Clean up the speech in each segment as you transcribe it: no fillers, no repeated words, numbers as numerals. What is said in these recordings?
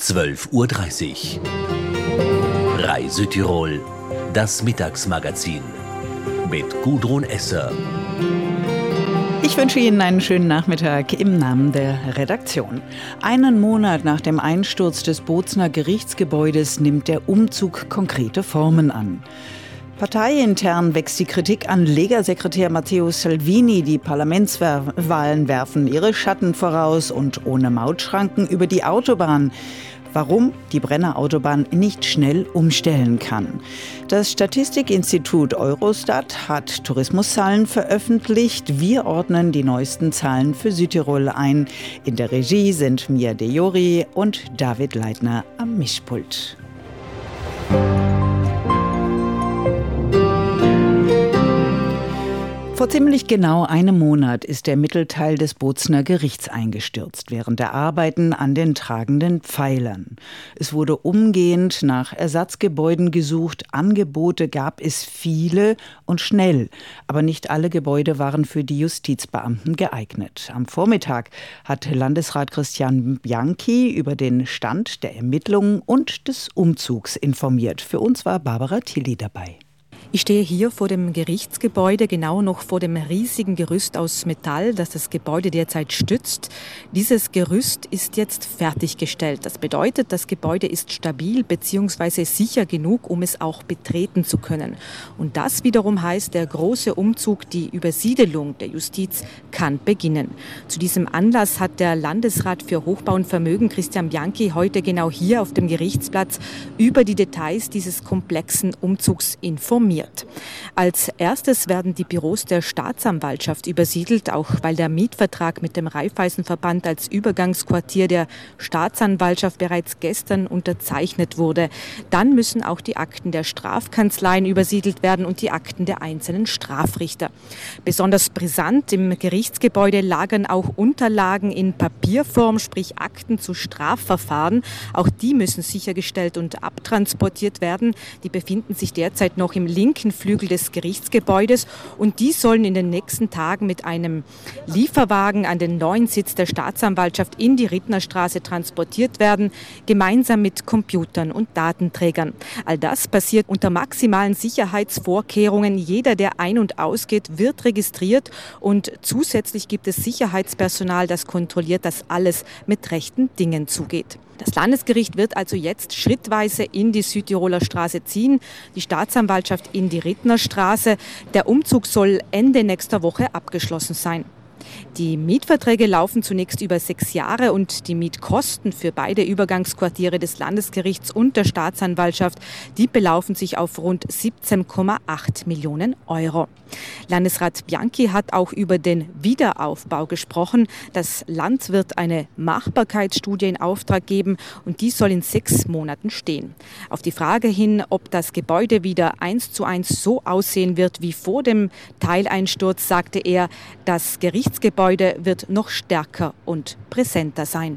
12:30 Uhr. Reise-Tirol, das Mittagsmagazin mit Gudrun Esser. Ich wünsche Ihnen einen schönen Nachmittag im Namen der Redaktion. Einen Monat nach dem Einsturz des Bozner Gerichtsgebäudes nimmt der Umzug konkrete Formen an. Parteiintern wächst die Kritik an Lega-Sekretär Matteo Salvini. Die Parlamentswahlen werfen ihre Schatten voraus und ohne Mautschranken über die Autobahn. Warum die Brenner Autobahn nicht schnell umstellen kann. Das Statistikinstitut Eurostat hat Tourismuszahlen veröffentlicht. Wir ordnen die neuesten Zahlen für Südtirol ein. In der Regie sind Mia De Jori und David Leitner am Mischpult. Vor ziemlich genau einem Monat ist der Mittelteil des Bozner Gerichts eingestürzt, während der Arbeiten an den tragenden Pfeilern. Es wurde umgehend nach Ersatzgebäuden gesucht, Angebote gab es viele und schnell, aber nicht alle Gebäude waren für die Justizbeamten geeignet. Am Vormittag hat Landesrat Christian Bianchi über den Stand der Ermittlungen und des Umzugs informiert. Für uns war Barbara Tilly dabei. Ich stehe hier vor dem Gerichtsgebäude, genau noch vor dem riesigen Gerüst aus Metall, das das Gebäude derzeit stützt. Dieses Gerüst ist jetzt fertiggestellt. Das bedeutet, das Gebäude ist stabil bzw. sicher genug, um es auch betreten zu können. Und das wiederum heißt, der große Umzug, die Übersiedelung der Justiz kann beginnen. Zu diesem Anlass hat der Landesrat für Hochbau und Vermögen, Christian Bianchi, heute genau hier auf dem Gerichtsplatz über die Details dieses komplexen Umzugs informiert. Als erstes werden die Büros der Staatsanwaltschaft übersiedelt, auch weil der Mietvertrag mit dem Raiffeisenverband als Übergangsquartier der Staatsanwaltschaft bereits gestern unterzeichnet wurde. Dann müssen auch die Akten der Strafkanzleien übersiedelt werden und die Akten der einzelnen Strafrichter. Besonders brisant im Gerichtsgebäude lagern auch Unterlagen in Papierform, sprich Akten zu Strafverfahren. Auch die müssen sichergestellt und abtransportiert werden. Die befinden sich derzeit noch im linken Flügel des Gerichtsgebäudes und die sollen in den nächsten Tagen mit einem Lieferwagen an den neuen Sitz der Staatsanwaltschaft in die Rittnerstraße transportiert werden, gemeinsam mit Computern und Datenträgern. All das passiert unter maximalen Sicherheitsvorkehrungen. Jeder, der ein- und ausgeht, wird registriert und zusätzlich gibt es Sicherheitspersonal, das kontrolliert, dass alles mit rechten Dingen zugeht. Das Landesgericht wird also jetzt schrittweise in die Südtiroler Straße ziehen, die Staatsanwaltschaft in die Rittnerstraße. Der Umzug soll Ende nächster Woche abgeschlossen sein. Die Mietverträge laufen zunächst über 6 Jahre und die Mietkosten für beide Übergangsquartiere des Landesgerichts und der Staatsanwaltschaft, die belaufen sich auf rund 17,8 Millionen Euro. Landesrat Bianchi hat auch über den Wiederaufbau gesprochen. Das Land wird eine Machbarkeitsstudie in Auftrag geben und die soll in 6 Monaten stehen. Auf die Frage hin, ob das Gebäude wieder 1:1 so aussehen wird wie vor dem Teileinsturz, sagte er, das Gerichtsgebäude wird noch stärker und präsenter sein.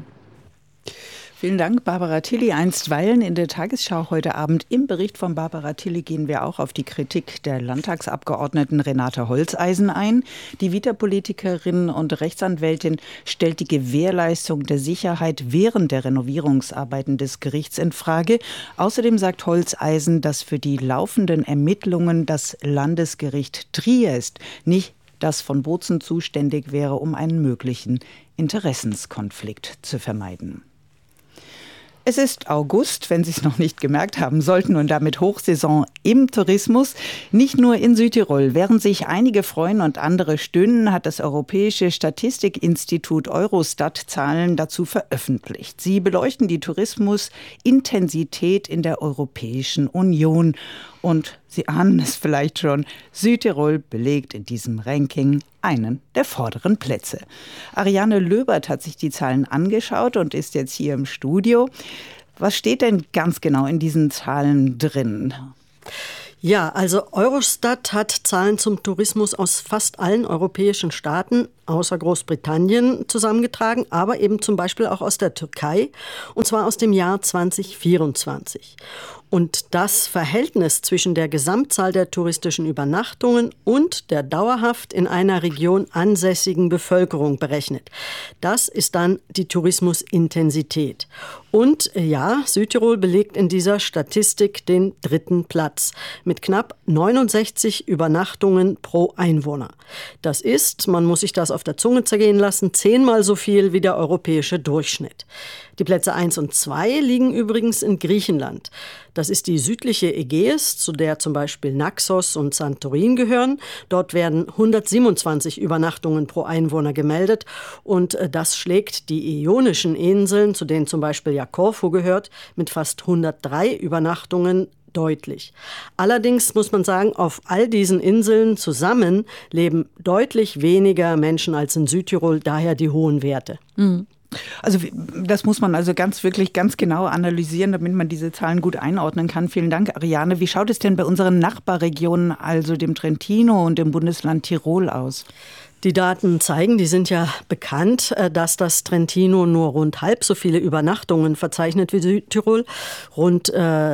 Vielen Dank, Barbara Tilly. Einstweilen in der Tagesschau heute Abend. Im Bericht von Barbara Tilly gehen wir auch auf die Kritik der Landtagsabgeordneten Renate Holzeisen ein. Die Vita-Politikerin und Rechtsanwältin stellt die Gewährleistung der Sicherheit während der Renovierungsarbeiten des Gerichts in Frage. Außerdem sagt Holzeisen, dass für die laufenden Ermittlungen das Landesgericht Triest nicht das von Bozen zuständig wäre, um einen möglichen Interessenskonflikt zu vermeiden. Es ist August, wenn Sie es noch nicht gemerkt haben sollten, und damit Hochsaison im Tourismus. Nicht nur in Südtirol. Während sich einige freuen und andere stöhnen, hat das Europäische Statistikinstitut Eurostat Zahlen dazu veröffentlicht. Sie beleuchten die Tourismusintensität in der Europäischen Union. Und Sie ahnen es vielleicht schon, Südtirol belegt in diesem Ranking einen der vorderen Plätze. Ariane Löbert hat sich die Zahlen angeschaut und ist jetzt hier im Studio. Was steht denn ganz genau in diesen Zahlen drin? Ja, also Eurostat hat Zahlen zum Tourismus aus fast allen europäischen Staaten außer Großbritannien zusammengetragen, aber eben zum Beispiel auch aus der Türkei, und zwar aus dem Jahr 2024. Und das Verhältnis zwischen der Gesamtzahl der touristischen Übernachtungen und der dauerhaft in einer Region ansässigen Bevölkerung berechnet. Das ist dann die Tourismusintensität. Und ja, Südtirol belegt in dieser Statistik den 3. Platz mit knapp 69 Übernachtungen pro Einwohner. Das ist, man muss sich das auf der Zunge zergehen lassen, 10-mal so viel wie der europäische Durchschnitt. Die Plätze 1 und 2 liegen übrigens in Griechenland. Das ist die südliche Ägäis, zu der zum Beispiel Naxos und Santorin gehören. Dort werden 127 Übernachtungen pro Einwohner gemeldet. Und das schlägt die Ionischen Inseln, zu denen zum Beispiel ja Korfu gehört, mit fast 103 Übernachtungen deutlich. Allerdings muss man sagen, auf all diesen Inseln zusammen leben deutlich weniger Menschen als in Südtirol, daher die hohen Werte. Also das muss man also wirklich ganz genau analysieren, damit man diese Zahlen gut einordnen kann. Vielen Dank, Ariane. Wie schaut es denn bei unseren Nachbarregionen, also dem Trentino und dem Bundesland Tirol, aus? Die Daten zeigen, die sind ja bekannt, dass das Trentino nur rund halb so viele Übernachtungen verzeichnet wie Südtirol, rund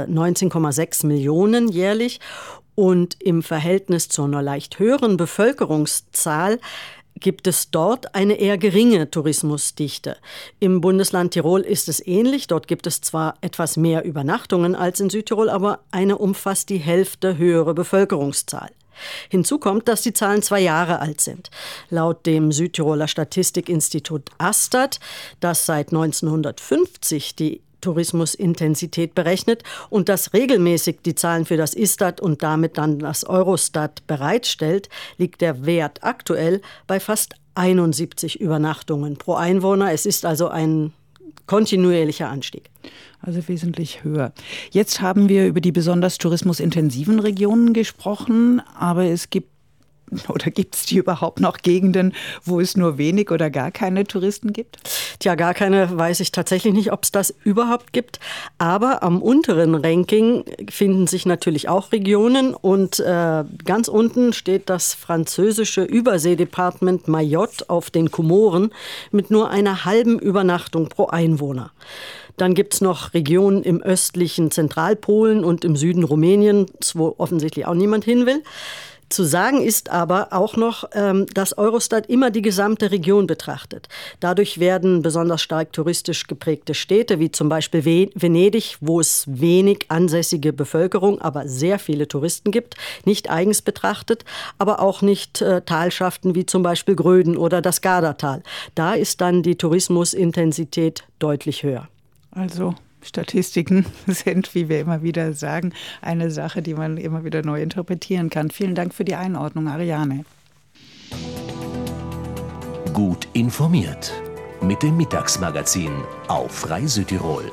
19,6 Millionen jährlich. Und im Verhältnis zur nur leicht höheren Bevölkerungszahl gibt es dort eine eher geringe Tourismusdichte. Im Bundesland Tirol ist es ähnlich. Dort gibt es zwar etwas mehr Übernachtungen als in Südtirol, aber eine um fast die Hälfte höhere Bevölkerungszahl. Hinzu kommt, dass die Zahlen 2 Jahre alt sind. Laut dem Südtiroler Statistikinstitut ASTAT, das seit 1950 die Tourismusintensität berechnet und das regelmäßig die Zahlen für das Istat und damit dann das Eurostat bereitstellt, liegt der Wert aktuell bei fast 71 Übernachtungen pro Einwohner. Es ist also ein kontinuierlicher Anstieg. Also wesentlich höher. Jetzt haben wir über die besonders tourismusintensiven Regionen gesprochen, aber es gibt es die überhaupt noch Gegenden, wo es nur wenig oder gar keine Touristen gibt? Tja, gar keine weiß ich tatsächlich nicht, ob es das überhaupt gibt. Aber am unteren Ranking finden sich natürlich auch Regionen. Und ganz unten steht das französische Überseedepartement Mayotte auf den Komoren mit nur einer halben Übernachtung pro Einwohner. Dann gibt es noch Regionen im östlichen Zentralpolen und im Süden Rumäniens, wo offensichtlich auch niemand hin will. Zu sagen ist aber auch noch, dass Eurostat immer die gesamte Region betrachtet. Dadurch werden besonders stark touristisch geprägte Städte, wie zum Beispiel Venedig, wo es wenig ansässige Bevölkerung, aber sehr viele Touristen gibt, nicht eigens betrachtet, aber auch nicht Talschaften wie zum Beispiel Gröden oder das Gardatal. Da ist dann die Tourismusintensität deutlich höher. Also Statistiken sind, wie wir immer wieder sagen, eine Sache, die man immer wieder neu interpretieren kann. Vielen Dank für die Einordnung, Ariane. Gut informiert mit dem Mittagsmagazin auf Rai Südtirol.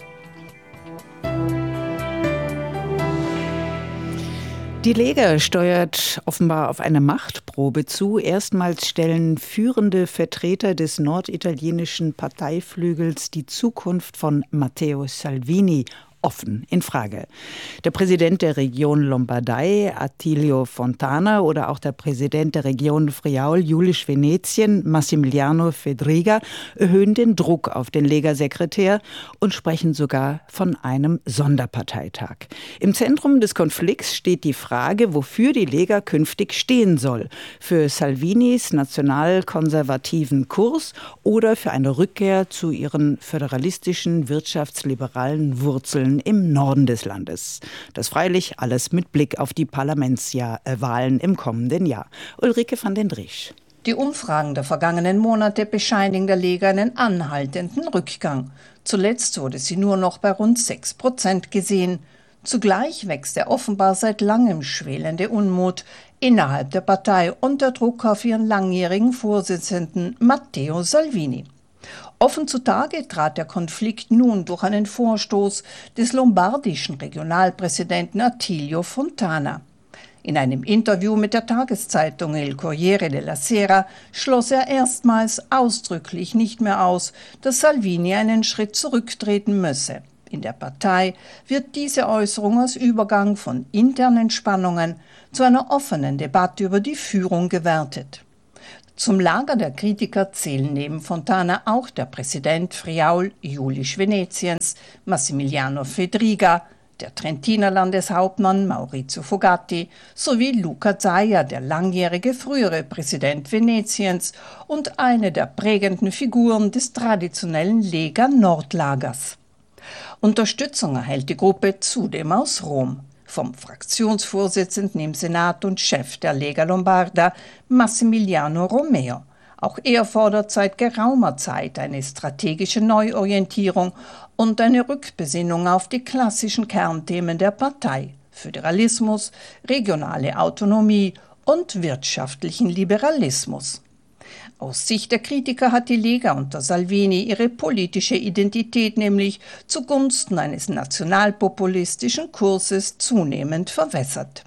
Die Lega steuert offenbar auf eine Machtprobe zu. Erstmals stellen führende Vertreter des norditalienischen Parteiflügels die Zukunft von Matteo Salvini offen in Frage. Der Präsident der Region Lombardei, Attilio Fontana, oder auch der Präsident der Region Friaul, Jülich-Venetien, Massimiliano Fedriga, erhöhen den Druck auf den Lega-Sekretär und sprechen sogar von einem Sonderparteitag. Im Zentrum des Konflikts steht die Frage, wofür die Lega künftig stehen soll. Für Salvinis nationalkonservativen Kurs oder für eine Rückkehr zu ihren föderalistischen, wirtschaftsliberalen Wurzeln im Norden des Landes. Das freilich alles mit Blick auf die Parlamentswahlen im kommenden Jahr. Ulrike van den Driesch. Die Umfragen der vergangenen Monate bescheinigen der Lega einen anhaltenden Rückgang. Zuletzt wurde sie nur noch bei rund 6% gesehen. Zugleich wächst der offenbar seit langem schwelende Unmut innerhalb der Partei und der Druck auf ihren langjährigen Vorsitzenden Matteo Salvini. Offen zutage trat der Konflikt nun durch einen Vorstoß des lombardischen Regionalpräsidenten Attilio Fontana. In einem Interview mit der Tageszeitung Il Corriere della Sera schloss er erstmals ausdrücklich nicht mehr aus, dass Salvini einen Schritt zurücktreten müsse. In der Partei wird diese Äußerung als Übergang von internen Spannungen zu einer offenen Debatte über die Führung gewertet. Zum Lager der Kritiker zählen neben Fontana auch der Präsident Friaul Julisch Venetiens, Massimiliano Fedriga, der Trentiner Landeshauptmann Maurizio Fogatti sowie Luca Zaia, der langjährige frühere Präsident Venetiens und eine der prägenden Figuren des traditionellen Lega-Nordlagers. Unterstützung erhält die Gruppe zudem aus Rom, vom Fraktionsvorsitzenden im Senat und Chef der Lega Lombarda, Massimiliano Romeo. Auch er fordert seit geraumer Zeit eine strategische Neuorientierung und eine Rückbesinnung auf die klassischen Kernthemen der Partei: Föderalismus, regionale Autonomie und wirtschaftlichen Liberalismus. Aus Sicht der Kritiker hat die Lega unter Salvini ihre politische Identität nämlich zugunsten eines nationalpopulistischen Kurses zunehmend verwässert.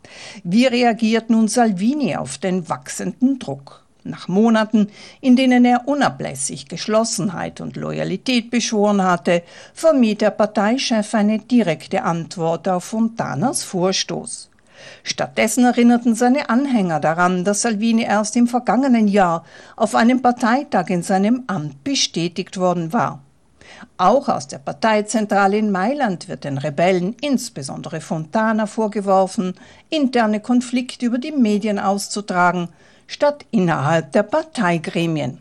Wie reagiert nun Salvini auf den wachsenden Druck? Nach Monaten, in denen er unablässig Geschlossenheit und Loyalität beschworen hatte, vermied der Parteichef eine direkte Antwort auf Fontanas Vorstoß. Stattdessen erinnerten seine Anhänger daran, dass Salvini erst im vergangenen Jahr auf einem Parteitag in seinem Amt bestätigt worden war. Auch aus der Parteizentrale in Mailand wird den Rebellen, insbesondere Fontana, vorgeworfen, interne Konflikte über die Medien auszutragen, statt innerhalb der Parteigremien.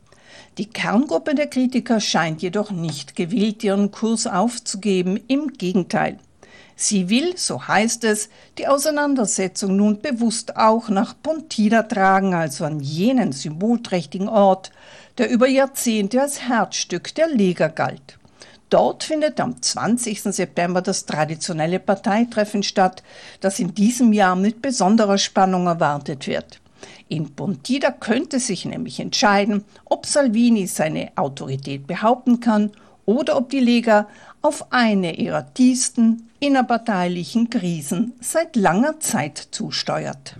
Die Kerngruppe der Kritiker scheint jedoch nicht gewillt, ihren Kurs aufzugeben, im Gegenteil. Sie will, so heißt es, die Auseinandersetzung nun bewusst auch nach Pontida tragen, also an jenen symbolträchtigen Ort, der über Jahrzehnte als Herzstück der Lega galt. Dort findet am 20. September das traditionelle Parteitreffen statt, das in diesem Jahr mit besonderer Spannung erwartet wird. In Pontida könnte sich nämlich entscheiden, ob Salvini seine Autorität behaupten kann oder ob die Lega auf eine ihrer tiefsten innerparteilichen Krisen seit langer Zeit zusteuert.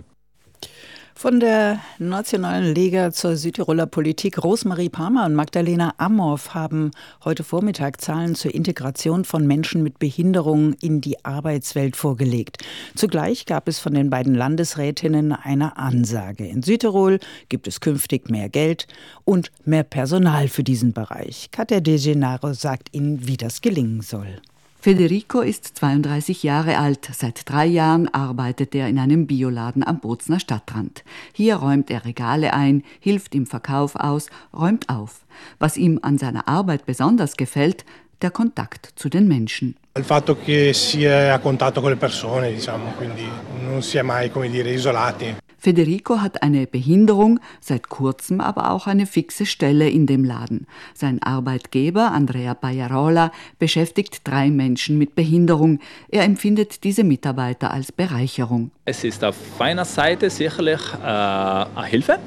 Von der nationalen Lega zur Südtiroler Politik. Rosemarie Palmer und Magdalena Amhoff haben heute Vormittag Zahlen zur Integration von Menschen mit Behinderung in die Arbeitswelt vorgelegt. Zugleich gab es von den beiden Landesrätinnen eine Ansage. In Südtirol gibt es künftig mehr Geld und mehr Personal für diesen Bereich. Katja De Gennaro sagt Ihnen, wie das gelingen soll. Federico ist 32 Jahre alt. Seit 3 Jahren arbeitet er in einem Bioladen am Bozner Stadtrand. Hier räumt er Regale ein, hilft im Verkauf aus, räumt auf. Was ihm an seiner Arbeit besonders gefällt, der Kontakt zu den Menschen. Il fatto che si è a contatto con le persone, diciamo, quindi non si è mai, come dire, isolati. Federico hat eine Behinderung, seit kurzem aber auch eine fixe Stelle in dem Laden. Sein Arbeitgeber, Andrea Bajarola, beschäftigt 3 Menschen mit Behinderung. Er empfindet diese Mitarbeiter als Bereicherung. Es ist auf einer Seite sicherlich eine Hilfe,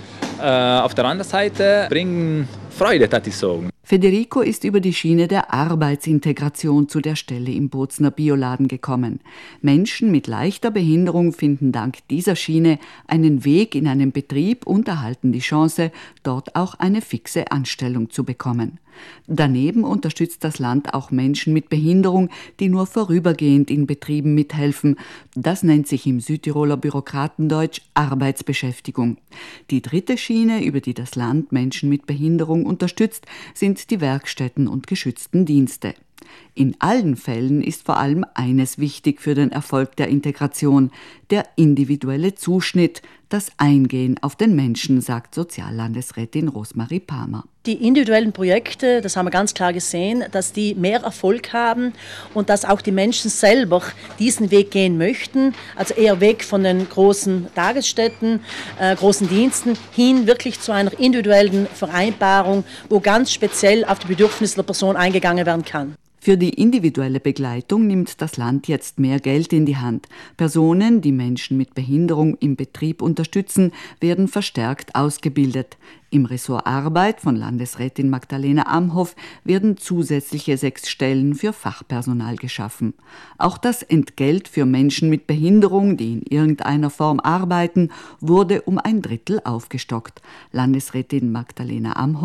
auf der anderen Seite bringen Freude, würde ich sagen. Federico ist über die Schiene der Arbeitsintegration zu der Stelle im Bozner Bioladen gekommen. Menschen mit leichter Behinderung finden dank dieser Schiene einen Weg in einen Betrieb und erhalten die Chance, dort auch eine fixe Anstellung zu bekommen. Daneben unterstützt das Land auch Menschen mit Behinderung, die nur vorübergehend in Betrieben mithelfen. Das nennt sich im Südtiroler Bürokratendeutsch Arbeitsbeschäftigung. Die dritte Schiene, über die das Land Menschen mit Behinderung unterstützt, sind die Werkstätten und geschützten Dienste. In allen Fällen ist vor allem eines wichtig für den Erfolg der Integration: der individuelle Zuschnitt, das Eingehen auf den Menschen, sagt Soziallandesrätin Rosemarie Palmer. Die individuellen Projekte, das haben wir ganz klar gesehen, dass die mehr Erfolg haben und dass auch die Menschen selber diesen Weg gehen möchten, also eher weg von den großen Tagesstätten, großen Diensten, hin wirklich zu einer individuellen Vereinbarung, wo ganz speziell auf die Bedürfnisse der Person eingegangen werden kann. Für die individuelle Begleitung nimmt das Land jetzt mehr Geld in die Hand. Personen, die Menschen mit Behinderung im Betrieb unterstützen, werden verstärkt ausgebildet. Im Ressort Arbeit von Landesrätin Magdalena Amhoff werden zusätzliche 6 Stellen für Fachpersonal geschaffen. Auch das Entgelt für Menschen mit Behinderung, die in irgendeiner Form arbeiten, wurde um 1/3 aufgestockt. Landesrätin Magdalena Amhoff: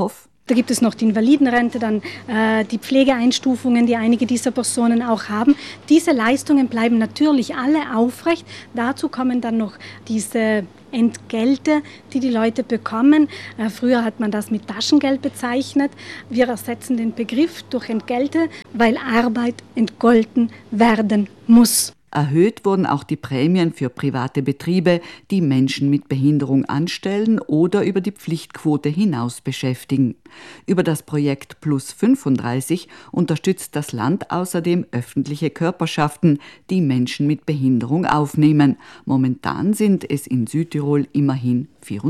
Da gibt es noch die Invalidenrente, dann die Pflegeeinstufungen, die einige dieser Personen auch haben. Diese Leistungen bleiben natürlich alle aufrecht. Dazu kommen dann noch diese Entgelte, die die Leute bekommen. Früher hat man das mit Taschengeld bezeichnet. Wir ersetzen den Begriff durch Entgelte, weil Arbeit entgolten werden muss. Erhöht wurden auch die Prämien für private Betriebe, die Menschen mit Behinderung anstellen oder über die Pflichtquote hinaus beschäftigen. Über das Projekt Plus 35 unterstützt das Land außerdem öffentliche Körperschaften, die Menschen mit Behinderung aufnehmen. Momentan sind es in Südtirol immerhin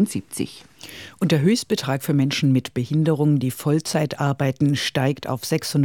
74. Und der Höchstbetrag für Menschen mit Behinderung, die Vollzeit arbeiten, steigt auf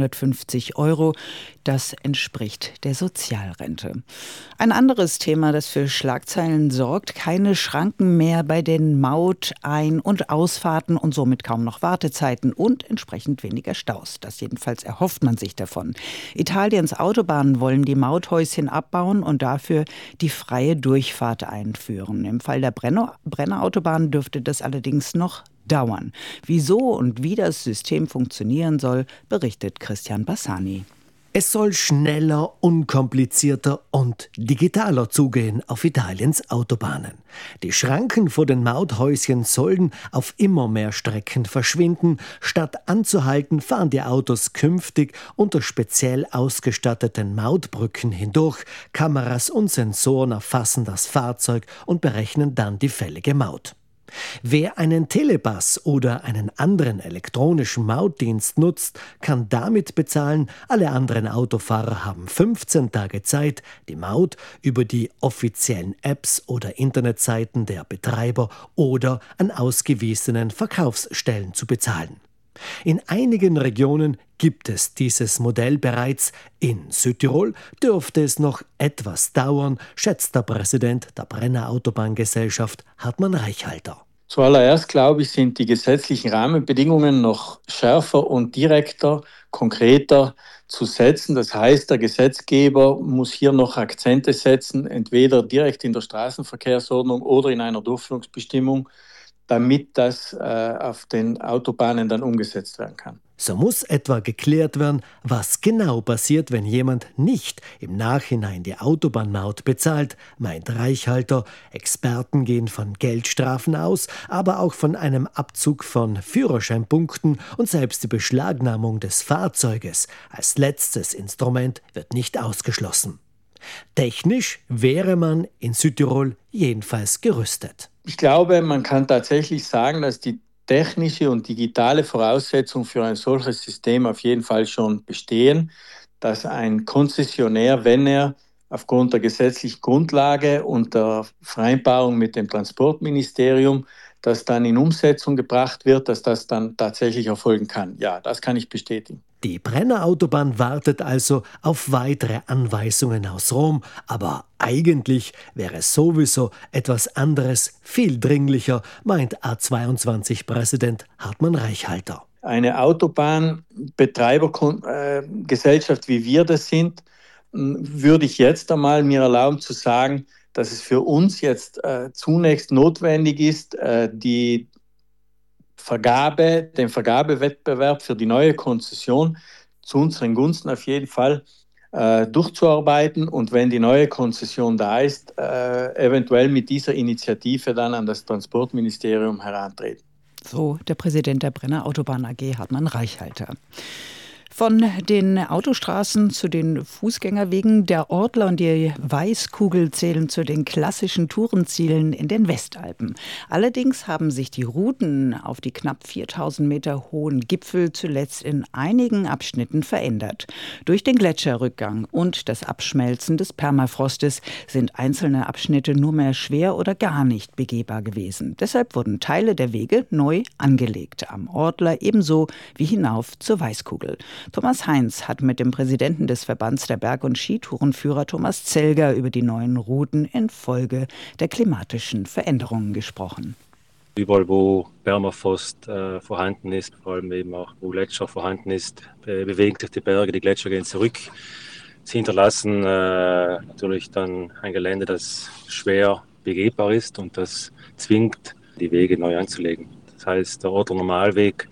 650 €. Das entspricht der Sozialrente. Ein anderes Thema, das für Schlagzeilen sorgt: keine Schranken mehr bei den Maut-, Ein- und Ausfahrten und somit kaum noch Wartezeiten und entsprechend weniger Staus. Das jedenfalls erhofft man sich davon. Italiens Autobahnen wollen die Mauthäuschen abbauen und dafür die freie Durchfahrt einführen. Im Fall der Brennerautobahn dürfte das allerdings noch dauern. Wieso und wie das System funktionieren soll, berichtet Christian Bassani. Es soll schneller, unkomplizierter und digitaler zugehen auf Italiens Autobahnen. Die Schranken vor den Mauthäuschen sollen auf immer mehr Strecken verschwinden. Statt anzuhalten, fahren die Autos künftig unter speziell ausgestatteten Mautbrücken hindurch. Kameras und Sensoren erfassen das Fahrzeug und berechnen dann die fällige Maut. Wer einen Telepass oder einen anderen elektronischen Mautdienst nutzt, kann damit bezahlen. Alle anderen Autofahrer haben 15 Tage Zeit, die Maut über die offiziellen Apps oder Internetseiten der Betreiber oder an ausgewiesenen Verkaufsstellen zu bezahlen. In einigen Regionen gibt es dieses Modell bereits. In Südtirol dürfte es noch etwas dauern, schätzt der Präsident der Brenner Autobahngesellschaft, Hartmann Reichhalter. Zuallererst, glaube ich, sind die gesetzlichen Rahmenbedingungen noch schärfer und direkter, konkreter zu setzen. Das heißt, der Gesetzgeber muss hier noch Akzente setzen, entweder direkt in der Straßenverkehrsordnung oder in einer Durchführungsbestimmung, damit das auf den Autobahnen dann umgesetzt werden kann. So muss etwa geklärt werden, was genau passiert, wenn jemand nicht im Nachhinein die Autobahnmaut bezahlt, meint Reichhalter. Experten gehen von Geldstrafen aus, aber auch von einem Abzug von Führerscheinpunkten und selbst die Beschlagnahmung des Fahrzeuges als letztes Instrument wird nicht ausgeschlossen. Technisch wäre man in Südtirol jedenfalls gerüstet. Ich glaube, man kann tatsächlich sagen, dass die technische und digitale Voraussetzungen für ein solches System auf jeden Fall schon bestehen, dass ein Konzessionär, wenn er aufgrund der gesetzlichen Grundlage und der Vereinbarung mit dem Transportministerium das dann in Umsetzung gebracht wird, dass das dann tatsächlich erfolgen kann. Ja, das kann ich bestätigen. Die Brennerautobahn wartet also auf weitere Anweisungen aus Rom, aber eigentlich wäre sowieso etwas anderes viel dringlicher, meint A22-Präsident Hartmann Reichhalter. Eine Autobahnbetreibergesellschaft, wie wir das sind, würde ich jetzt einmal mir erlauben zu sagen, dass es für uns jetzt zunächst notwendig ist, den Vergabewettbewerb für die neue Konzession zu unseren Gunsten auf jeden Fall durchzuarbeiten und wenn die neue Konzession da ist, eventuell mit dieser Initiative dann an das Transportministerium herantreten. So der Präsident der Brenner Autobahn AG, Hartmann Reichhalter. Von den Autostraßen zu den Fußgängerwegen. Der Ortler und die Weißkugel zählen zu den klassischen Tourenzielen in den Westalpen. Allerdings haben sich die Routen auf die knapp 4000 Meter hohen Gipfel zuletzt in einigen Abschnitten verändert. Durch den Gletscherrückgang und das Abschmelzen des Permafrostes sind einzelne Abschnitte nur mehr schwer oder gar nicht begehbar gewesen. Deshalb wurden Teile der Wege neu angelegt. Am Ortler ebenso wie hinauf zur Weißkugel. Thomas Heinz hat mit dem Präsidenten des Verbands der Berg- und Skitourenführer Thomas Zelger über die neuen Routen infolge der klimatischen Veränderungen gesprochen. Überall, wo Permafrost vorhanden ist, vor allem eben auch, wo Gletscher vorhanden ist, bewegen sich die Berge, die Gletscher gehen zurück. Sie hinterlassen natürlich dann ein Gelände, das schwer begehbar ist und das zwingt, die Wege neu anzulegen. Das heißt, der Ortler Normalweg,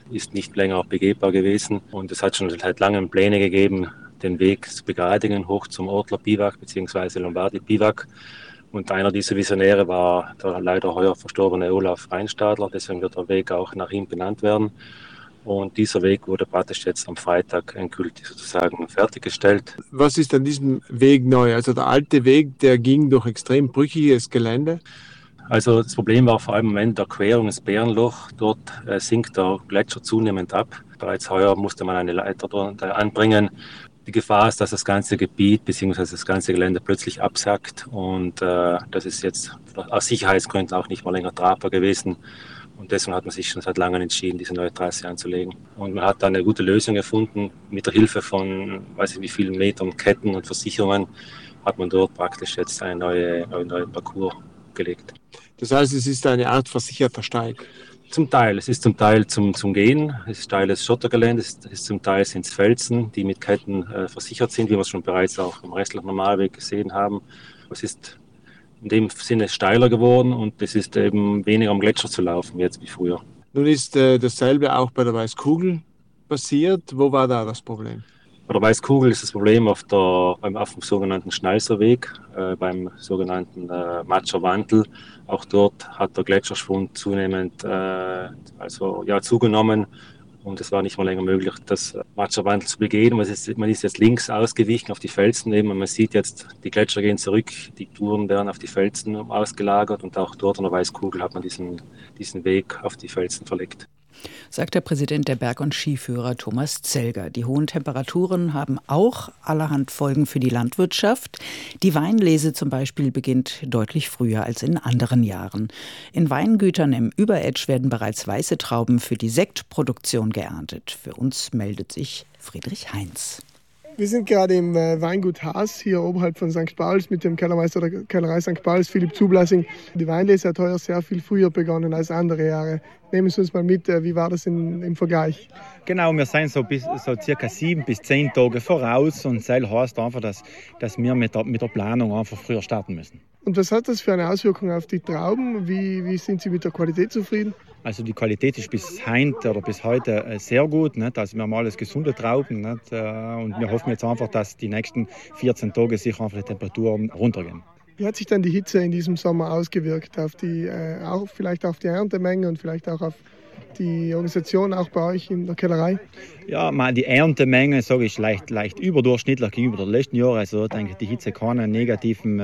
ist nicht länger begehbar gewesen. Und es hat schon seit langem Pläne gegeben, den Weg zu begradigen, hoch zum Ortler Biwak bzw. Lombardi Biwak. Und einer dieser Visionäre war der leider heuer verstorbene Olaf Reinstadler. Deswegen wird der Weg auch nach ihm benannt werden. Und dieser Weg wurde praktisch jetzt am Freitag endgültig sozusagen fertiggestellt. Was ist an diesem Weg neu? Also der alte Weg, der ging durch extrem brüchiges Gelände. Also das Problem war vor allem am Ende der Querung des Bärenloch. Dort sinkt der Gletscher zunehmend ab. Bereits heuer musste man eine Leiter dort anbringen. Die Gefahr ist, dass das ganze Gebiet bzw. das ganze Gelände plötzlich absackt. Und das ist jetzt aus Sicherheitsgründen auch nicht mal länger tragbar gewesen. Und deswegen hat man sich schon seit langem entschieden, diese neue Trasse anzulegen. Und man hat da eine gute Lösung gefunden. Mit der Hilfe von, weiß ich wie vielen Metern Ketten und Versicherungen hat man dort praktisch jetzt einen neuen Parcours gelegt. Das heißt, es ist eine Art versicherter Steig? Zum Teil. Es ist zum Teil zum Gehen. Es ist steiles Schottergelände. Zum Teil sind es Felsen, die mit Ketten versichert sind, wie wir es schon bereits auch im restlichen Normalweg gesehen haben. Es ist in dem Sinne steiler geworden und es ist eben weniger am Gletscher zu laufen, jetzt wie früher. Nun ist dasselbe auch bei der Weißkugel passiert. Wo war da das Problem? Bei der Weißkugel ist das Problem auf dem sogenannten Schnalserweg, beim sogenannten Matscher Wandel. Auch dort hat der Gletscherschwund zunehmend zugenommen. Und es war nicht mal länger möglich, das Matscher Wandel zu begehen. Man ist jetzt links ausgewichen auf die Felsen eben. Und man sieht jetzt, die Gletscher gehen zurück, die Touren werden auf die Felsen ausgelagert. Und auch dort an der Weißkugel hat man diesen Weg auf die Felsen verlegt. Sagt der Präsident der Berg- und Skiführer Thomas Zelger. Die hohen Temperaturen haben auch allerhand Folgen für die Landwirtschaft. Die Weinlese zum Beispiel beginnt deutlich früher als in anderen Jahren. In Weingütern im Überetsch werden bereits weiße Trauben für die Sektproduktion geerntet. Für uns meldet sich Friedrich Heinz. Wir sind gerade im Weingut Haas, hier oberhalb von St. Pauls, mit dem Kellermeister der Kellerei St. Pauls, Philipp Zublasing. Die Weinlese hat heuer sehr viel früher begonnen als andere Jahre. Nehmen Sie uns mal mit, wie war das im Vergleich? Genau, wir sind so circa 7 bis 10 Tage voraus und das heißt einfach, dass wir mit der Planung einfach früher starten müssen. Und was hat das für eine Auswirkung auf die Trauben? Wie sind Sie mit der Qualität zufrieden? Also die Qualität ist bis heute sehr gut. Nicht? Also wir haben alles gesunde Trauben. Nicht? Und wir hoffen jetzt einfach, dass die nächsten 14 Tage sich einfach die Temperaturen runtergehen. Wie hat sich dann die Hitze in diesem Sommer ausgewirkt? Vielleicht auf die Erntemenge und vielleicht auch auf die Organisation, auch bei euch in der Kellerei? Ja, die Erntemenge sage ich leicht überdurchschnittlich gegenüber den letzten Jahren. Also denke ich, die Hitze keine negativen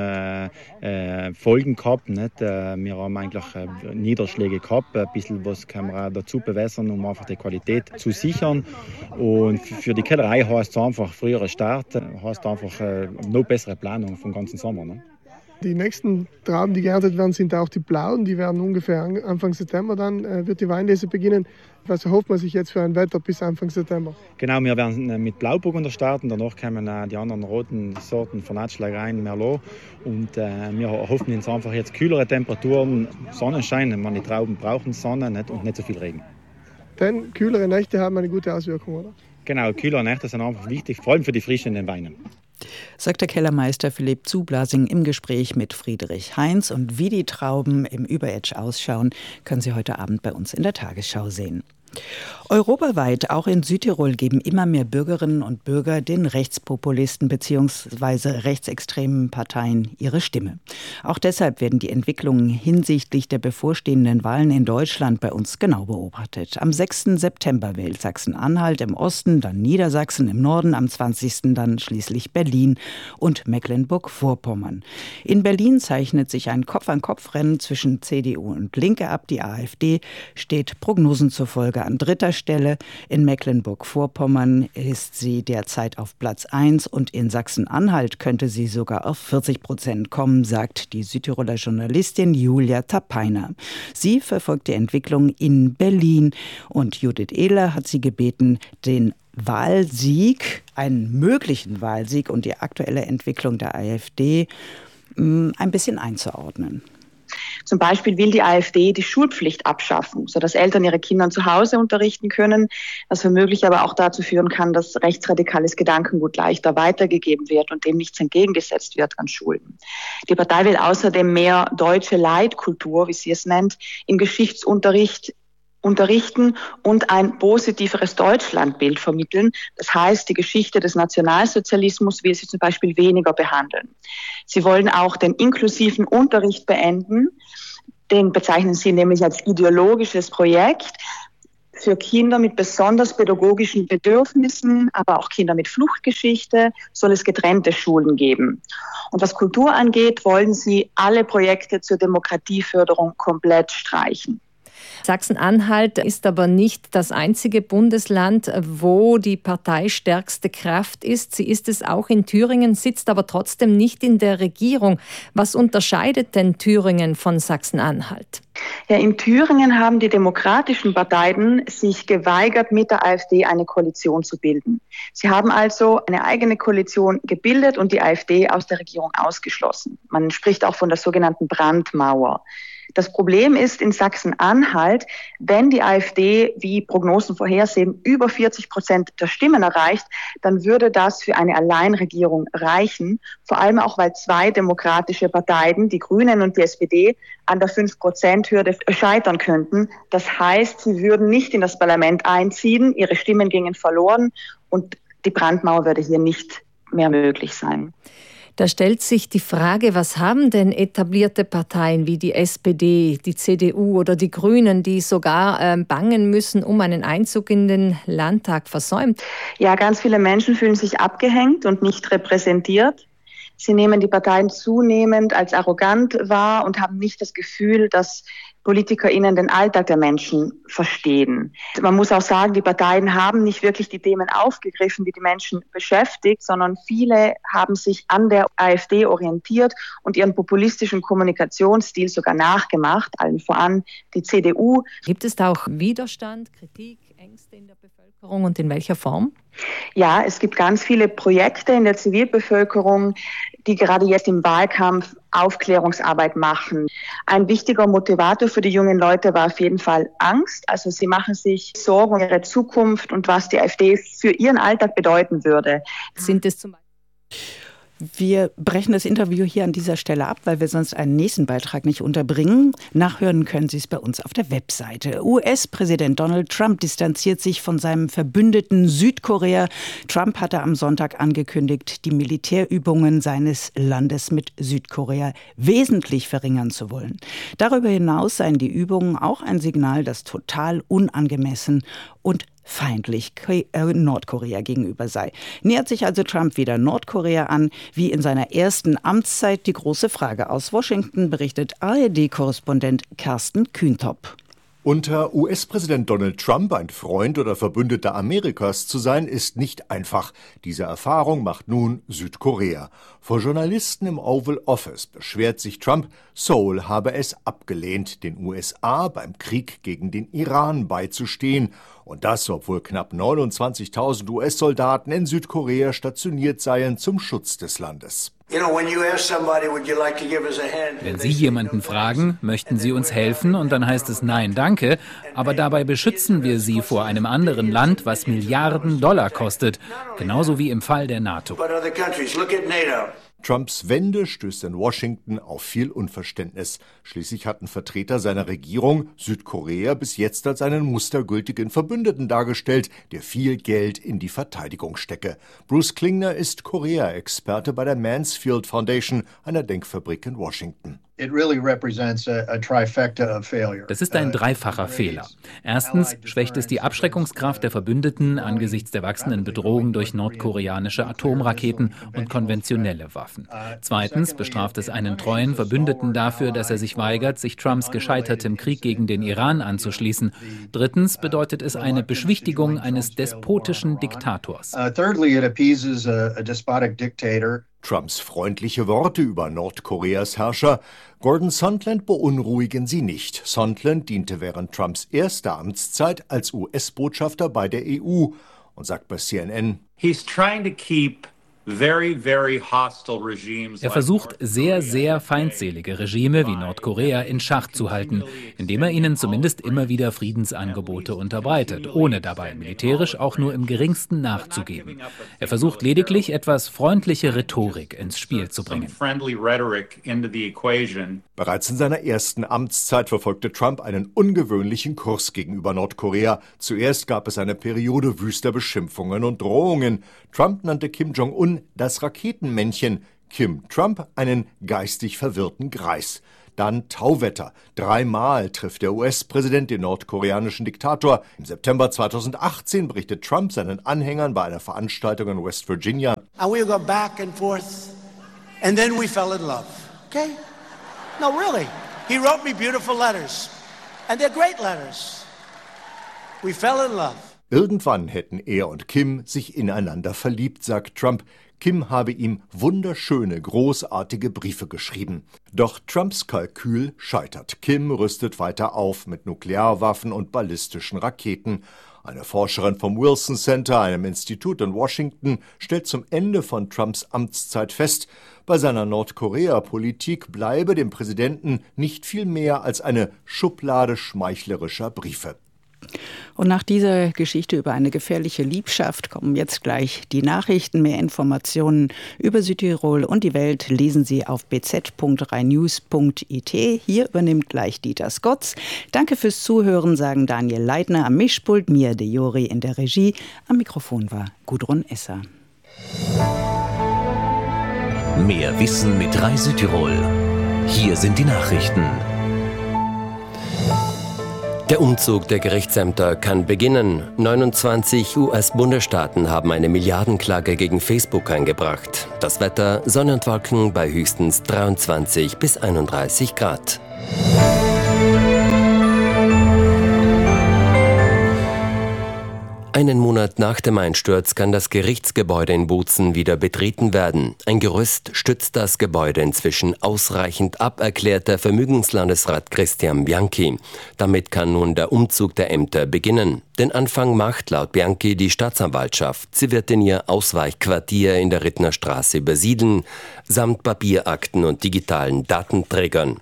Folgen gehabt. Nicht? Wir haben eigentlich Niederschläge gehabt. Ein bisschen was kann man dazu bewässern, um einfach die Qualität zu sichern. Und für die Kellerei heißt es einfach früherer Start, heißt einfach noch bessere Planung vom ganzen Sommer. Ne? Die nächsten Trauben, die geerntet werden, sind auch die blauen. Die werden ungefähr Anfang September, dann wird die Weinlese beginnen. Was erhofft man sich jetzt für ein Wetter bis Anfang September? Genau, wir werden mit Blauburgunder starten. Danach kommen die anderen roten Sorten von Atschlagereien, Merlot. Und wir hoffen uns einfach jetzt kühlere Temperaturen, Sonnenschein. Die Trauben brauchen Sonne und nicht so viel Regen. Denn kühlere Nächte haben eine gute Auswirkung, oder? Genau, kühlere Nächte sind einfach wichtig, vor allem für die Frische in den Weinen. Sagt der Kellermeister Philipp Zublasing im Gespräch mit Friedrich Heinz. Und wie die Trauben im Überetsch ausschauen, können Sie heute Abend bei uns in der Tagesschau sehen. Europaweit, auch in Südtirol, geben immer mehr Bürgerinnen und Bürger den Rechtspopulisten bzw. rechtsextremen Parteien ihre Stimme. Auch deshalb werden die Entwicklungen hinsichtlich der bevorstehenden Wahlen in Deutschland bei uns genau beobachtet. Am 6. September wählt Sachsen-Anhalt im Osten, dann Niedersachsen im Norden, am 20. dann schließlich Berlin und Mecklenburg-Vorpommern. In Berlin zeichnet sich ein Kopf-an-Kopf-Rennen zwischen CDU und Linke ab. Die AfD steht Prognosen zufolge an dritter Stelle. In Mecklenburg-Vorpommern ist sie derzeit auf Platz 1 und in Sachsen-Anhalt könnte sie sogar auf 40% kommen, sagt die Südtiroler Journalistin Julia Tapeiner. Sie verfolgt die Entwicklung in Berlin und Judith Ehler hat sie gebeten, den Wahlsieg, einen möglichen Wahlsieg und die aktuelle Entwicklung der AfD ein bisschen einzuordnen. Zum Beispiel will die AfD die Schulpflicht abschaffen, sodass Eltern ihre Kinder zu Hause unterrichten können, was womöglich aber auch dazu führen kann, dass rechtsradikales Gedankengut leichter weitergegeben wird und dem nichts entgegengesetzt wird an Schulen. Die Partei will außerdem mehr deutsche Leitkultur, wie sie es nennt, im Geschichtsunterricht unterrichten und ein positiveres Deutschlandbild vermitteln. Das heißt, die Geschichte des Nationalsozialismus will sie zum Beispiel weniger behandeln. Sie wollen auch den inklusiven Unterricht beenden. Den bezeichnen sie nämlich als ideologisches Projekt. Für Kinder mit besonders pädagogischen Bedürfnissen, aber auch Kinder mit Fluchtgeschichte, soll es getrennte Schulen geben. Und was Kultur angeht, wollen sie alle Projekte zur Demokratieförderung komplett streichen. Sachsen-Anhalt ist aber nicht das einzige Bundesland, wo die Partei stärkste Kraft ist. Sie ist es auch in Thüringen, sitzt aber trotzdem nicht in der Regierung. Was unterscheidet denn Thüringen von Sachsen-Anhalt? Ja, in Thüringen haben die demokratischen Parteien sich geweigert, mit der AfD eine Koalition zu bilden. Sie haben also eine eigene Koalition gebildet und die AfD aus der Regierung ausgeschlossen. Man spricht auch von der sogenannten Brandmauer. Das Problem ist in Sachsen-Anhalt, wenn die AfD, wie Prognosen vorhersehen, über 40% der Stimmen erreicht, dann würde das für eine Alleinregierung reichen. Vor allem auch, weil zwei demokratische Parteien, die Grünen und die SPD, an der 5%-Hürde scheitern könnten. Das heißt, sie würden nicht in das Parlament einziehen, ihre Stimmen gingen verloren und die Brandmauer würde hier nicht mehr möglich sein. Da stellt sich die Frage, was haben denn etablierte Parteien wie die SPD, die CDU oder die Grünen, die sogar bangen müssen um einen Einzug in den Landtag, versäumt? Ja, ganz viele Menschen fühlen sich abgehängt und nicht repräsentiert. Sie nehmen die Parteien zunehmend als arrogant wahr und haben nicht das Gefühl, dass PolitikerInnen den Alltag der Menschen verstehen. Man muss auch sagen, die Parteien haben nicht wirklich die Themen aufgegriffen, die die Menschen beschäftigt, sondern viele haben sich an der AfD orientiert und ihren populistischen Kommunikationsstil sogar nachgemacht, allen voran die CDU. Gibt es da auch Widerstand, Kritik, Ängste in der Bevölkerung und in welcher Form? Ja, es gibt ganz viele Projekte in der Zivilbevölkerung, die gerade jetzt im Wahlkampf Aufklärungsarbeit machen. Ein wichtiger Motivator für die jungen Leute war auf jeden Fall Angst. Also sie machen sich Sorgen um ihre Zukunft und was die AfD für ihren Alltag bedeuten würde. Sind es zum Beispiel Wir brechen das Interview hier an dieser Stelle ab, weil wir sonst einen nächsten Beitrag nicht unterbringen. Nachhören können Sie es bei uns auf der Webseite. US-Präsident Donald Trump distanziert sich von seinem Verbündeten Südkorea. Trump hatte am Sonntag angekündigt, die Militärübungen seines Landes mit Südkorea wesentlich verringern zu wollen. Darüber hinaus seien die Übungen auch ein Signal, das total unangemessen und feindlich Nordkorea gegenüber sei. Nähert sich also Trump wieder Nordkorea an, wie in seiner ersten Amtszeit? Die große Frage. Aus Washington berichtet ARD-Korrespondent Carsten Kühntop. Unter US-Präsident Donald Trump ein Freund oder Verbündeter Amerikas zu sein, ist nicht einfach. Diese Erfahrung macht nun Südkorea. Vor Journalisten im Oval Office beschwert sich Trump, Seoul habe es abgelehnt, den USA beim Krieg gegen den Iran beizustehen. Und das, obwohl knapp 29.000 US-Soldaten in Südkorea stationiert seien zum Schutz des Landes. Wenn Sie jemanden fragen, möchten Sie uns helfen, und dann heißt es nein, danke, aber dabei beschützen wir Sie vor einem anderen Land, was Milliarden Dollar kostet, genauso wie im Fall der NATO. Trumps Wende stößt in Washington auf viel Unverständnis. Schließlich hatten Vertreter seiner Regierung Südkorea bis jetzt als einen mustergültigen Verbündeten dargestellt, der viel Geld in die Verteidigung stecke. Bruce Klingner ist Korea-Experte bei der Mansfield Foundation, einer Denkfabrik in Washington. Das ist ein dreifacher Fehler. Erstens schwächt es die Abschreckungskraft der Verbündeten angesichts der wachsenden Bedrohung durch nordkoreanische Atomraketen und konventionelle Waffen. Zweitens bestraft es einen treuen Verbündeten dafür, dass er sich weigert, sich Trumps gescheitertem Krieg gegen den Iran anzuschließen. Drittens bedeutet es eine Beschwichtigung eines despotischen Diktators. Trumps freundliche Worte über Nordkoreas Herrscher Gordon Sondland beunruhigen sie nicht. Sondland diente während Trumps erster Amtszeit als US-Botschafter bei der EU und sagt bei CNN: Er versucht, sehr, sehr feindselige Regime wie Nordkorea in Schach zu halten, indem er ihnen zumindest immer wieder Friedensangebote unterbreitet, ohne dabei militärisch auch nur im geringsten nachzugeben. Er versucht lediglich, etwas freundliche Rhetorik ins Spiel zu bringen. Bereits in seiner ersten Amtszeit verfolgte Trump einen ungewöhnlichen Kurs gegenüber Nordkorea. Zuerst gab es eine Periode wüster Beschimpfungen und Drohungen. Trump nannte Kim Jong-un das Raketenmännchen, Kim Trump einen geistig verwirrten Greis. Dann Tauwetter. 3-mal trifft der US-Präsident den nordkoreanischen Diktator. Im September 2018 berichtet Trump seinen Anhängern bei einer Veranstaltung in West Virginia. And we go back and forth, and then we fell in love. Okay? No, really. He wrote me beautiful letters, and they're great letters. We fell in love. Irgendwann hätten er und Kim sich ineinander verliebt, sagt Trump. Kim habe ihm wunderschöne, großartige Briefe geschrieben. Doch Trumps Kalkül scheitert. Kim rüstet weiter auf mit Nuklearwaffen und ballistischen Raketen. Eine Forscherin vom Wilson Center, einem Institut in Washington, stellt zum Ende von Trumps Amtszeit fest, bei seiner Nordkorea-Politik bleibe dem Präsidenten nicht viel mehr als eine Schublade schmeichlerischer Briefe. Und nach dieser Geschichte über eine gefährliche Liebschaft kommen jetzt gleich die Nachrichten. Mehr Informationen über Südtirol und die Welt lesen Sie auf bz.rheinews.it. Hier übernimmt gleich Dieter Skotz. Danke fürs Zuhören, sagen Daniel Leitner am Mischpult, Mia de Jori in der Regie. Am Mikrofon war Gudrun Esser. Mehr Wissen mit Rai Südtirol. Hier sind die Nachrichten. Der Umzug der Gerichtsämter kann beginnen. 29 US-Bundesstaaten haben eine Milliardenklage gegen Facebook eingebracht. Das Wetter: Sonne und Wolken bei höchstens 23 bis 31 Grad. Einen Monat nach dem Einsturz kann das Gerichtsgebäude in Bozen wieder betreten werden. Ein Gerüst stützt das Gebäude inzwischen ausreichend ab, erklärt der Vermögenslandesrat Christian Bianchi. Damit kann nun der Umzug der Ämter beginnen. Den Anfang macht laut Bianchi die Staatsanwaltschaft. Sie wird in ihr Ausweichquartier in der Rittner Straße übersiedeln, samt Papierakten und digitalen Datenträgern.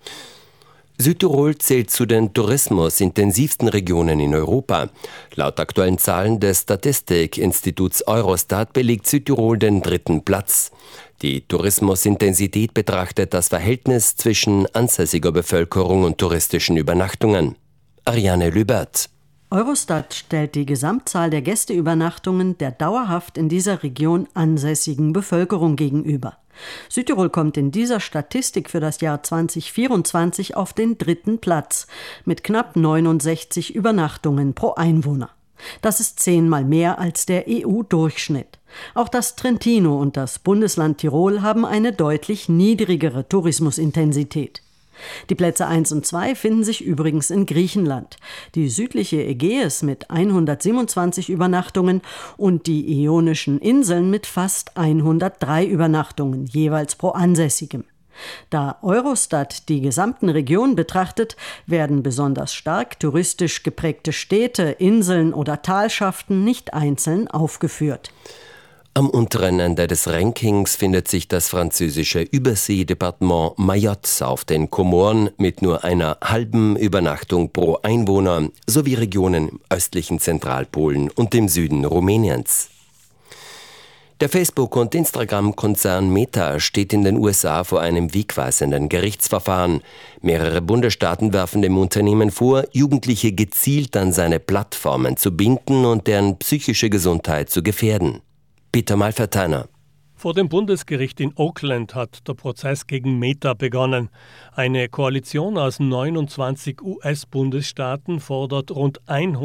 Südtirol zählt zu den tourismusintensivsten Regionen in Europa. Laut aktuellen Zahlen des Statistikinstituts Eurostat belegt Südtirol den 3. Platz. Die Tourismusintensität betrachtet das Verhältnis zwischen ansässiger Bevölkerung und touristischen Übernachtungen. Ariane Lübert. Eurostat stellt die Gesamtzahl der Gästeübernachtungen der dauerhaft in dieser Region ansässigen Bevölkerung gegenüber. Südtirol kommt in dieser Statistik für das Jahr 2024 auf den 3. Platz mit knapp 69 Übernachtungen pro Einwohner. Das ist 10-mal mehr als der EU-Durchschnitt. Auch das Trentino und das Bundesland Tirol haben eine deutlich niedrigere Tourismusintensität. Die Plätze 1 und 2 finden sich übrigens in Griechenland. Die südliche Ägäis mit 127 Übernachtungen und die Ionischen Inseln mit fast 103 Übernachtungen, jeweils pro Ansässigem. Da Eurostat die gesamten Regionen betrachtet, werden besonders stark touristisch geprägte Städte, Inseln oder Talschaften nicht einzeln aufgeführt. Am unteren Ende des Rankings findet sich das französische Überseedepartement Mayotte auf den Komoren mit nur einer halben Übernachtung pro Einwohner sowie Regionen im östlichen Zentralpolen und dem Süden Rumäniens. Der Facebook- und Instagram-Konzern Meta steht in den USA vor einem wegweisenden Gerichtsverfahren. Mehrere Bundesstaaten werfen dem Unternehmen vor, Jugendliche gezielt an seine Plattformen zu binden und deren psychische Gesundheit zu gefährden. Peter Malverteiner. Vor dem Bundesgericht in Oakland hat der Prozess gegen Meta begonnen. Eine Koalition aus 29 US-Bundesstaaten fordert rund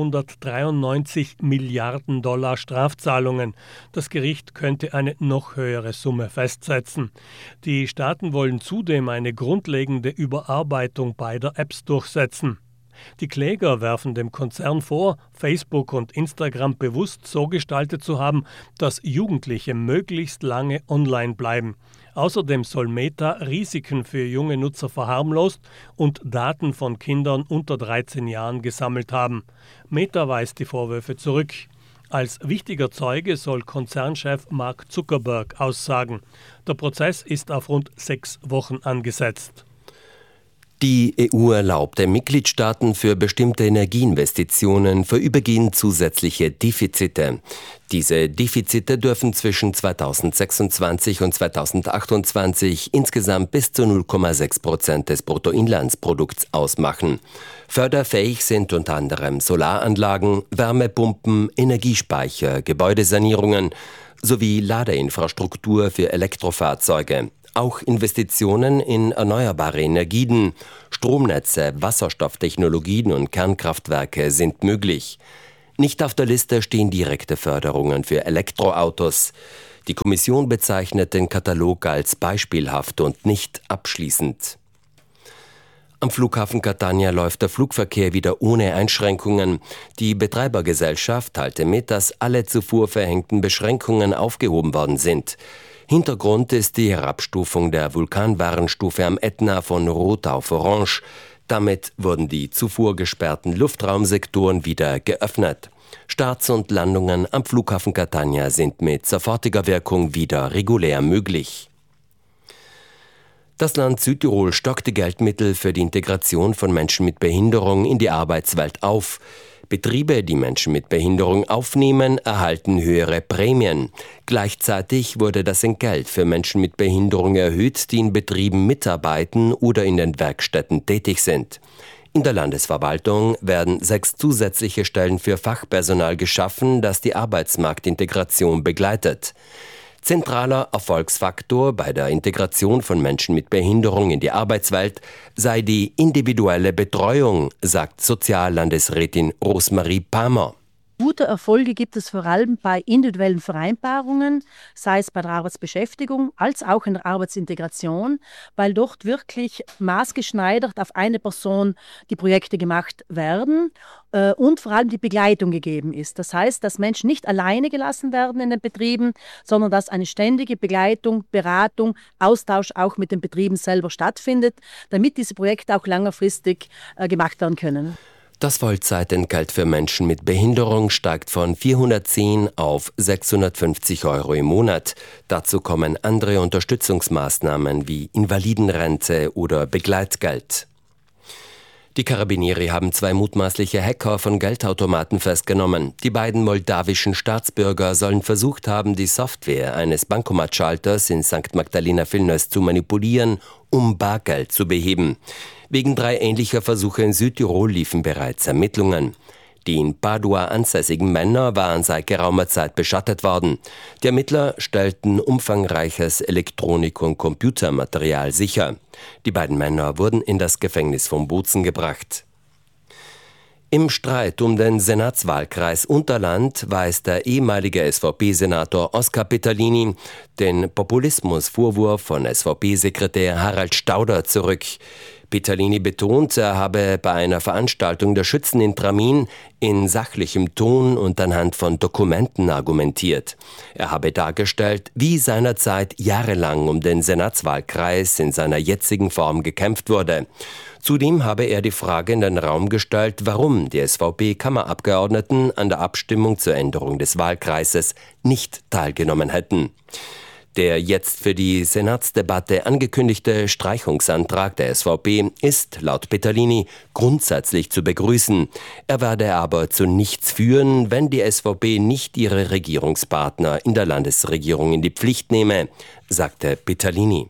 193 Milliarden $ Strafzahlungen. Das Gericht könnte eine noch höhere Summe festsetzen. Die Staaten wollen zudem eine grundlegende Überarbeitung beider Apps durchsetzen. Die Kläger werfen dem Konzern vor, Facebook und Instagram bewusst so gestaltet zu haben, dass Jugendliche möglichst lange online bleiben. Außerdem soll Meta Risiken für junge Nutzer verharmlost und Daten von Kindern unter 13 Jahren gesammelt haben. Meta weist die Vorwürfe zurück. Als wichtiger Zeuge soll Konzernchef Mark Zuckerberg aussagen. Der Prozess ist auf rund 6 Wochen angesetzt. Die EU erlaubt den Mitgliedstaaten für bestimmte Energieinvestitionen vorübergehend zusätzliche Defizite. Diese Defizite dürfen zwischen 2026 und 2028 insgesamt bis zu 0,6% des Bruttoinlandsprodukts ausmachen. Förderfähig sind unter anderem Solaranlagen, Wärmepumpen, Energiespeicher, Gebäudesanierungen sowie Ladeinfrastruktur für Elektrofahrzeuge. Auch Investitionen in erneuerbare Energien, Stromnetze, Wasserstofftechnologien und Kernkraftwerke sind möglich. Nicht auf der Liste stehen direkte Förderungen für Elektroautos. Die Kommission bezeichnet den Katalog als beispielhaft und nicht abschließend. Am Flughafen Catania läuft der Flugverkehr wieder ohne Einschränkungen. Die Betreibergesellschaft teilte mit, dass alle zuvor verhängten Beschränkungen aufgehoben worden sind. Hintergrund ist die Herabstufung der Vulkanwarnstufe am Ätna von Rot auf Orange. Damit wurden die zuvor gesperrten Luftraumsektoren wieder geöffnet. Starts und Landungen am Flughafen Catania sind mit sofortiger Wirkung wieder regulär möglich. Das Land Südtirol stockt die Geldmittel für die Integration von Menschen mit Behinderung in die Arbeitswelt auf. Betriebe, die Menschen mit Behinderung aufnehmen, erhalten höhere Prämien. Gleichzeitig wurde das Entgelt für Menschen mit Behinderung erhöht, die in Betrieben mitarbeiten oder in den Werkstätten tätig sind. In der Landesverwaltung werden 6 zusätzliche Stellen für Fachpersonal geschaffen, das die Arbeitsmarktintegration begleitet. Zentraler Erfolgsfaktor bei der Integration von Menschen mit Behinderung in die Arbeitswelt sei die individuelle Betreuung, sagt Soziallandesrätin Rosmarie Palmer. Gute Erfolge gibt es vor allem bei individuellen Vereinbarungen, sei es bei der Arbeitsbeschäftigung als auch in der Arbeitsintegration, weil dort wirklich maßgeschneidert auf eine Person die Projekte gemacht werden und vor allem die Begleitung gegeben ist. Das heißt, dass Menschen nicht alleine gelassen werden in den Betrieben, sondern dass eine ständige Begleitung, Beratung, Austausch auch mit den Betrieben selber stattfindet, damit diese Projekte auch längerfristig gemacht werden können. Das Vollzeitentgelt für Menschen mit Behinderung steigt von 410 auf 650 € im Monat. Dazu kommen andere Unterstützungsmaßnahmen wie Invalidenrente oder Begleitgeld. Die Carabinieri haben 2 mutmaßliche Hacker von Geldautomaten festgenommen. Die beiden moldawischen Staatsbürger sollen versucht haben, die Software eines Bankomatschalters in St. Magdalena-Vilnius zu manipulieren, um Bargeld zu beheben. Wegen 3 ähnlicher Versuche in Südtirol liefen bereits Ermittlungen. Die in Padua ansässigen Männer waren seit geraumer Zeit beschattet worden. Die Ermittler stellten umfangreiches Elektronik- und Computermaterial sicher. Die beiden Männer wurden in das Gefängnis von Bozen gebracht. Im Streit um den Senatswahlkreis Unterland weist der ehemalige SVP-Senator Oskar Peterlini den Populismusvorwurf von SVP-Sekretär Harald Stauder zurück. Peterlini betont, er habe bei einer Veranstaltung der Schützen in Tramin in sachlichem Ton und anhand von Dokumenten argumentiert. Er habe dargestellt, wie seinerzeit jahrelang um den Senatswahlkreis in seiner jetzigen Form gekämpft wurde. Zudem habe er die Frage in den Raum gestellt, warum die SVP-Kammerabgeordneten an der Abstimmung zur Änderung des Wahlkreises nicht teilgenommen hätten. Der jetzt für die Senatsdebatte angekündigte Streichungsantrag der SVP ist laut Peterlini grundsätzlich zu begrüßen. Er werde aber zu nichts führen, wenn die SVP nicht ihre Regierungspartner in der Landesregierung in die Pflicht nehme, sagte Peterlini.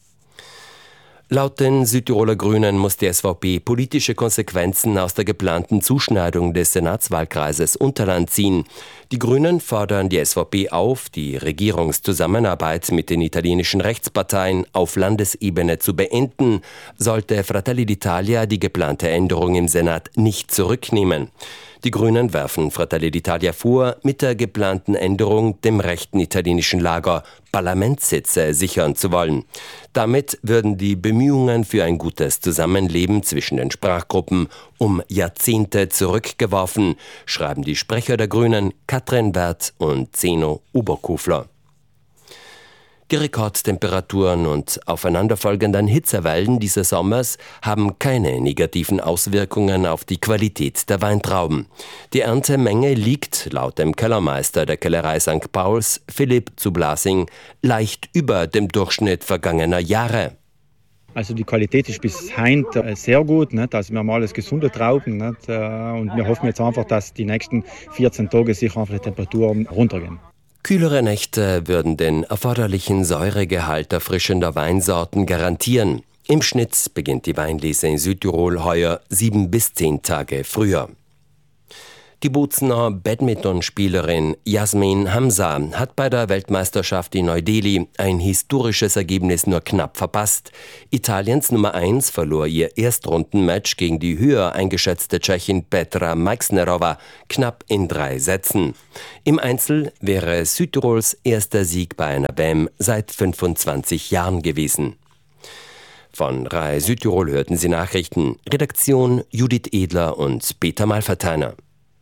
Laut den Südtiroler Grünen muss die SVP politische Konsequenzen aus der geplanten Zuschneidung des Senatswahlkreises Unterland ziehen. Die Grünen fordern die SVP auf, die Regierungszusammenarbeit mit den italienischen Rechtsparteien auf Landesebene zu beenden, sollte Fratelli d'Italia die geplante Änderung im Senat nicht zurücknehmen. Die Grünen werfen Fratelli d'Italia vor, mit der geplanten Änderung dem rechten italienischen Lager Parlamentssitze sichern zu wollen. Damit würden die Bemühungen für ein gutes Zusammenleben zwischen den Sprachgruppen um Jahrzehnte zurückgeworfen, schreiben die Sprecher der Grünen Katrin Werth und Zeno Oberkufler. Die Rekordtemperaturen und aufeinanderfolgenden Hitzewellen dieses Sommers haben keine negativen Auswirkungen auf die Qualität der Weintrauben. Die Erntemenge liegt laut dem Kellermeister der Kellerei St. Pauls, Philipp zu Blasing, leicht über dem Durchschnitt vergangener Jahre. Also die Qualität ist bis heute sehr gut. Nicht? Also wir haben alles gesunde Trauben. Nicht? Und wir hoffen jetzt einfach, dass die nächsten 14 Tage sich einfach die Temperaturen runtergehen. Kühlere Nächte würden den erforderlichen Säuregehalt erfrischender Weinsorten garantieren. Im Schnitt beginnt die Weinlese in Südtirol heuer 7 bis 10 Tage früher. Die Bozener Badmintonspielerin Yasmin Hamza hat bei der Weltmeisterschaft in Neu-Delhi ein historisches Ergebnis nur knapp verpasst. Italiens Nummer 1 verlor ihr Erstrundenmatch gegen die höher eingeschätzte Tschechin Petra Majsnerova knapp in 3 Sätzen. Im Einzel wäre es Südtirols erster Sieg bei einer WM seit 25 Jahren gewesen. Von RAI Südtirol hörten Sie Nachrichten. Redaktion Judith Edler und Peter Malverteiner.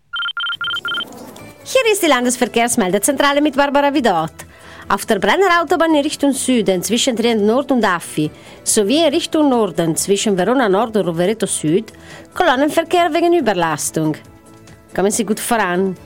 Hier ist die Landesverkehrsmeldezentrale mit Barbara Vidot. Auf der Brenner Autobahn in Richtung Süden zwischen Trient Nord und Affi sowie in Richtung Norden zwischen Verona Nord und Rovereto Süd Kolonnenverkehr wegen Überlastung. Kommen Sie gut voran.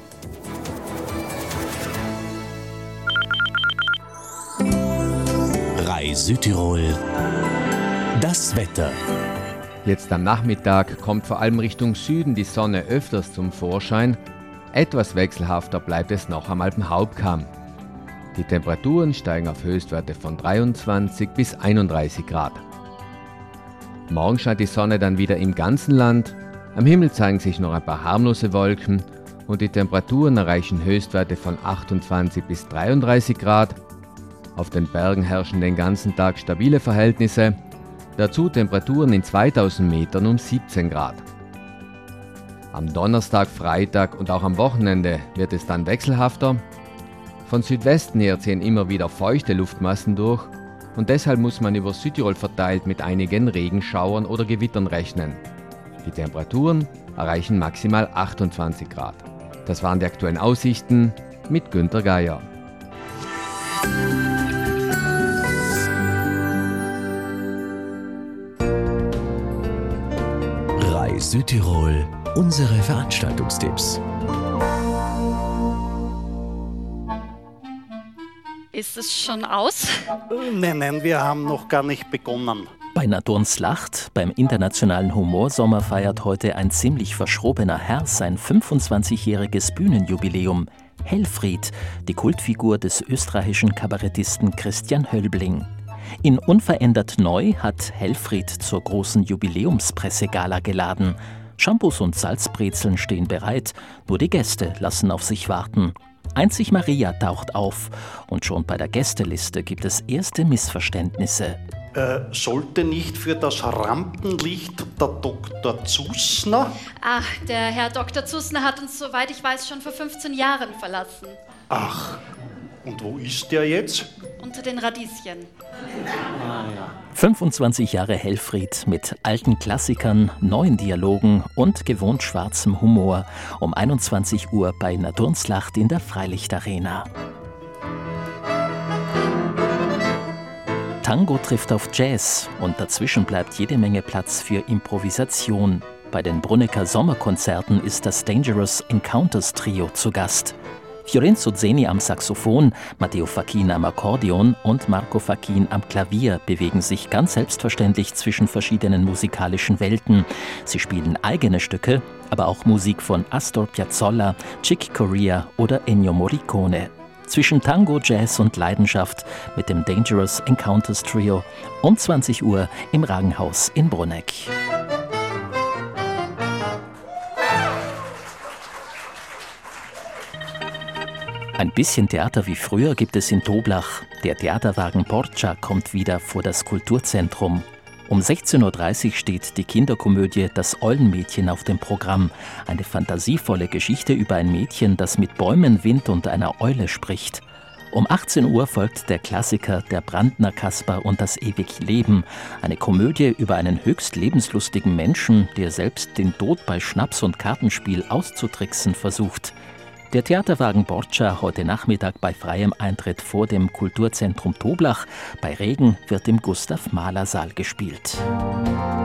RAI Südtirol. Das Wetter. Jetzt am Nachmittag kommt vor allem Richtung Süden die Sonne öfters zum Vorschein. Etwas wechselhafter bleibt es noch am Alpenhauptkamm. Die Temperaturen steigen auf Höchstwerte von 23 bis 31 Grad. Morgen scheint die Sonne dann wieder im ganzen Land. Am Himmel zeigen sich noch ein paar harmlose Wolken und die Temperaturen erreichen Höchstwerte von 28 bis 33 Grad. Auf den Bergen herrschen den ganzen Tag stabile Verhältnisse. Dazu Temperaturen in 2000 Metern um 17 Grad. Am Donnerstag, Freitag und auch am Wochenende wird es dann wechselhafter. Von Südwesten her ziehen immer wieder feuchte Luftmassen durch und deshalb muss man über Südtirol verteilt mit einigen Regenschauern oder Gewittern rechnen. Die Temperaturen erreichen maximal 28 Grad. Das waren die aktuellen Aussichten mit Günter Geier. RAI Südtirol. Unsere Veranstaltungstipps. Ist es schon aus? Nein, wir haben noch gar nicht begonnen. Bei Naturslacht, beim Internationalen Humorsommer, feiert heute ein ziemlich verschrobener Herr sein 25-jähriges Bühnenjubiläum. Helfried, die Kultfigur des österreichischen Kabarettisten Christian Hölbling. In Unverändert Neu hat Helfried zur großen Jubiläumspressegala geladen. Shampoos und Salzbrezeln stehen bereit, nur die Gäste lassen auf sich warten. Einzig Maria taucht auf und schon bei der Gästeliste gibt es erste Missverständnisse. Sollte nicht für das Rampenlicht der Dr. Zusner? Ach, der Herr Dr. Zusner hat uns, soweit ich weiß, schon vor 15 Jahren verlassen. Ach, und wo ist der jetzt? Unter den Radieschen. 25 Jahre Helfried mit alten Klassikern, neuen Dialogen und gewohnt schwarzem Humor. Um 21 Uhr bei Naturslacht in der Freilichtarena. Tango trifft auf Jazz und dazwischen bleibt jede Menge Platz für Improvisation. Bei den Brunnecker Sommerkonzerten ist das Dangerous Encounters Trio zu Gast. Fiorenzo Zeni am Saxophon, Matteo Fachin am Akkordeon und Marco Fachin am Klavier bewegen sich ganz selbstverständlich zwischen verschiedenen musikalischen Welten. Sie spielen eigene Stücke, aber auch Musik von Astor Piazzolla, Chick Corea oder Ennio Morricone. Zwischen Tango, Jazz und Leidenschaft mit dem Dangerous Encounters Trio um 20 Uhr im Ragenhaus in Brunegg. Ein bisschen Theater wie früher gibt es in Toblach. Der Theaterwagen Porcia kommt wieder vor das Kulturzentrum. Um 16.30 Uhr steht die Kinderkomödie Das Eulenmädchen auf dem Programm. Eine fantasievolle Geschichte über ein Mädchen, das mit Bäumen, Wind und einer Eule spricht. Um 18 Uhr folgt der Klassiker Der Brandner Kaspar und das ewig Leben. Eine Komödie über einen höchst lebenslustigen Menschen, der selbst den Tod bei Schnaps und Kartenspiel auszutricksen versucht. Der Theaterwagen Porcia heute Nachmittag bei freiem Eintritt vor dem Kulturzentrum Toblach. Bei Regen wird im Gustav-Mahler-Saal gespielt.